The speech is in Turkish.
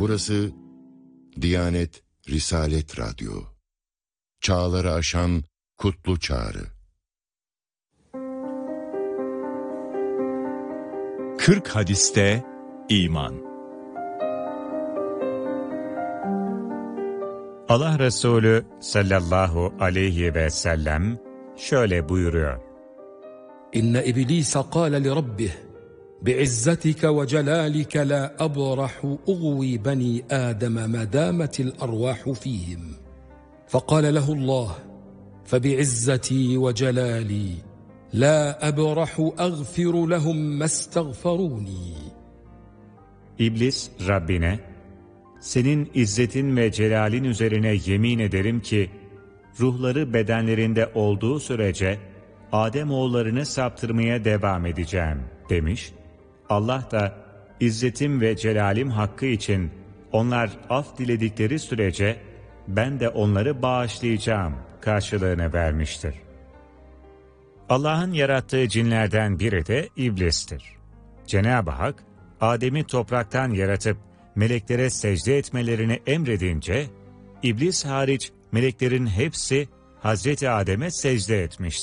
Burası Diyanet Risalet Radyo. Çağları aşan kutlu çağrı. 40 hadiste iman. Allah Resulü sallallahu aleyhi ve sellem şöyle buyuruyor. İnne iblisa kâle li rabbih bi'izzetike ve celalike la abrahu ugwi bani Adem ma dâmetil arvahu fîhim. Fekâle lehullah febi'izzetî ve celâlî la abrahu aghfiru lehum mestagferûnî. İblis Rabbine, senin izzetin ve celalin üzerine yemin ederim ki, ruhları bedenlerinde olduğu sürece Ademoğullarını saptırmaya devam edeceğim demiş. Allah da izzetim ve celalim hakkı için onlar af diledikleri sürece ben de onları bağışlayacağım karşılığını vermiştir. Allah'ın yarattığı cinlerden biri de iblistir. Cenab-ı Hak, Adem'i topraktan yaratıp meleklere secde etmelerini emredince, iblis hariç meleklerin hepsi Hazreti Adem'e secde etmiştir.